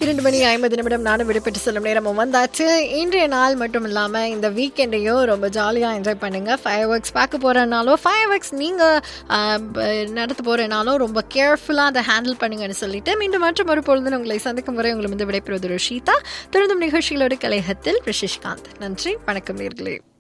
2:50 நானும் விடுபட்டு செல்லும் நேரமும் வந்தாச்சு. இன்றைய நாள் மட்டும் இல்லாமல் இந்த வீக்கெண்டையும் ரொம்ப ஜாலியாக என்ஜாய் பண்ணுங்கள். ஃபயர் ஒர்க்ஸ் பார்க்க போகிறனாலும் ஃபயர் ஒர்க்ஸ் நீங்கள் நடத்த போகிறனாலும் ரொம்ப கேர்ஃபுல்லாக அதை ஹேண்டில் பண்ணுங்கன்னு சொல்லிட்டு மீண்டும் மற்றும் ஒரு பொழுது உங்களை சந்திக்கும் வரை உங்களை வந்து விடைபெறுவது ருஷிதா. தொடர்ந்தும் நிகழ்ச்சிகளோடு கலையகத்தில் ரிஷிஷ்காந்த். நன்றி, வணக்கம் நேயர்களே.